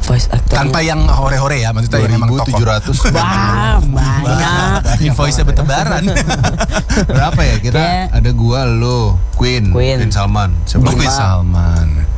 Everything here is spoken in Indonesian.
voice actor Tanpa yang hore-hore ya, maksudnya yang memang tokoh. 2.700. wah banyak. Invoice-nya bertebaran. Berapa ya kita? Kayak- Ada gua, lo, Queen Queen. Salman. Siapa lagi? Salman.